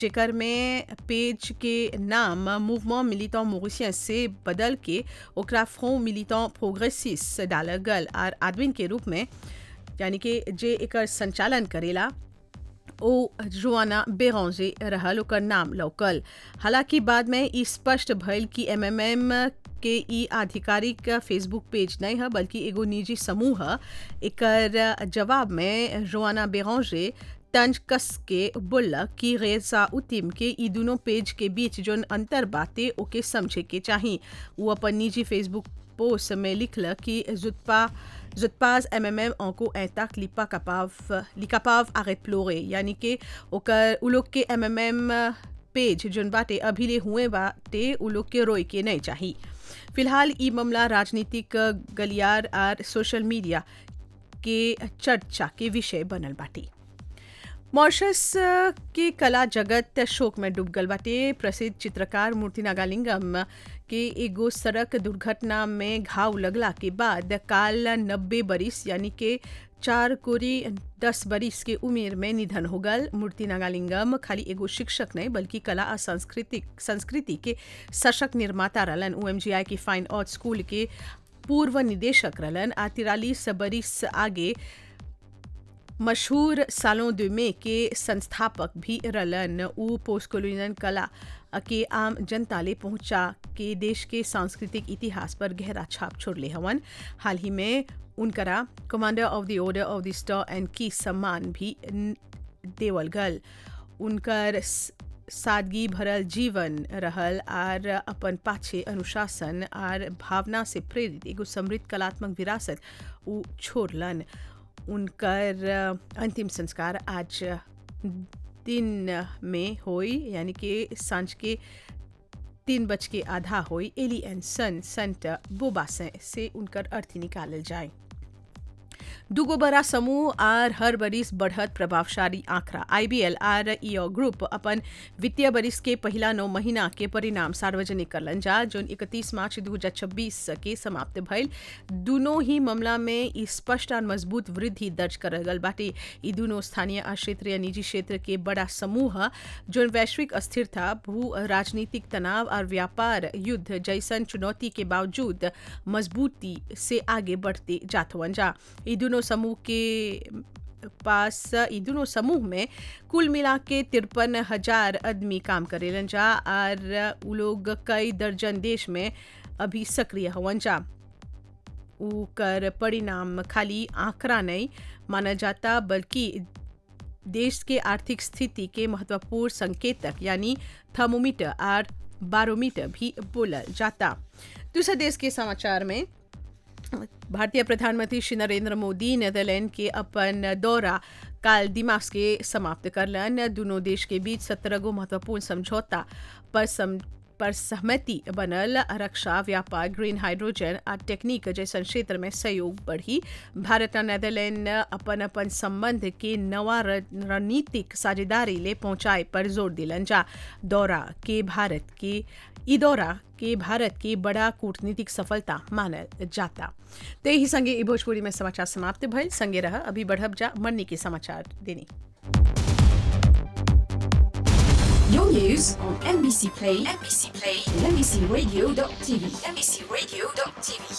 जेकर में पेज के नाम मूवमेंट मिलिटेंट मॉरिशियन से बदल के ओकरा फ्रंट मिलिटेंट प्रोग्रेसिस डालल गल और आदमी के रूप में यानी कि जे एकर संचालन करेला ओ जोआना बेरांजे रहल ओकर नाम लौकल। हालांकि बाद में ई स्पष्ट भइल कि एमएमएम के ई आधिकारिक फेसबुक पेज नहीं है बल्कि एगो निजी समूह है। एकर जवाब में जोआना बेरांजे तंज कस के बोलक कि रेसा उतिम के ई दोनों पेज के बीच जोन अंतर बाते ओके समझे के चाही। वो अपन निजी फेसबुक पोस्ट में लिखल कि जुत्पाज एमएमएम को ऐताक लिकापाव आरेट प्लोरे यानी कि ओकर उ लोग के एमएमएम पेज जोन बाटे अभिले हुए बाटे उ लोग के रोए के नहीं चाही। फिलहाल ई मामला राजनीतिक गलियार और सोशल मीडिया के चर्चा के विषय बनल बाटे। मॉरिशस के कला जगत शोक में डूब गल बाटे। प्रसिद्ध चित्रकार मूर्ति नागालिंगम के एगो सड़क दुर्घटना में घाव लगला के बाद काल 90 बरिस यानी के 4 कोरी 10 बरिस के उम्र में निधन हो गल। मूर्ति नागालिंगम खाली एगो शिक्षक नहीं बल्कि कला और संस्कृति के सशक्त निर्माता रहलन। OMGI की फाइन आर्ट स्कूल के पूर्व निदेशक रहलन। 43 बरिस आगे मशहूर सालों दे में के संस्थापक भी रहलन। उ पोस्ट कॉलोनियल कला के आम जनता ले पहुंचा के देश के सांस्कृतिक इतिहास पर गहरा छाप छोड़ले हवन। हाल ही में उनकरा commander of the order of the star and की सम्मान भी देवल गल। उनकर सादगी भरल जीवन रहल और अपन पाछे अनुशासन और भावना से प्रेरित एगो समृद्ध कलात्मक विरासत उ छोड़लन। उनकर अंतिम संस्कार आज दिन में होई यानी कि सांझ के 3:30 होई। एली एंड सन सेंट बोबासे से उनकर अर्थी निकालल जाए। दुगो बड़ा समूह और हर बरिस बढ़त प्रभावशाली आंकड़ा IBL और EO ग्रुप अपन वित्तीय बरिस के पहला 9 महीना के परिणाम सार्वजनिक करलन जा जोन 31 मार्च 2026 के समाप्त भइल। दोनों ही मामला में ई स्पष्ट और मजबूत वृद्धि दर्ज करल गल बाटे। ई दोनों स्थानीय और क्षेत्रीय निजी क्षेत्र के बड़ा समूह जोन वैश्विक अस्थिरता, भू राजनीतिक तनाव और व्यापार युद्ध जैसन चुनौती के बावजूद मजबूती से आगे बढ़ते जात हवन जा। ई दोनों समूह में कुल मिला के 53,000 आदमी काम करेलन जा और उ लोग कई दर्जन देश में अभी सक्रिय हवन जा। उकर परिणाम खाली आंकड़ा नहीं माना जाता बल्कि देश के आर्थिक स्थिति के महत्वपूर्ण संकेतक यानी थर्मोमीटर और बारोमीटर भी बोलल जाता। दूसरे देश के समाचार में भारतीय प्रधानमंत्री श्री नरेंद्र मोदी नीदरलैंड के अपन दौरा काल दिमाग के समाप्त करलन। दोनों देश के बीच 17 गो महत्वपूर्ण समझौता पर सहमति बनल। रक्षा, व्यापार, ग्रीन हाइड्रोजन और टेक्निक जैसन क्षेत्र में सहयोग बढ़ी। भारत और नीदरलैंड अपन संबंध के नवा रणनीतिक साझेदारी ले पहुंचाए पर जोर दिलन जा। दौरा के भारत की बड़ा कूटनीतिक सफलता मानल जाता। तो यही संगे ई भोजपुरी में समाचार समाप्त भइल। संगे रह अभी बढ़ब जा मन्नी के समाचार देनी। Your news on MBC Play, and MBCRadio.tv.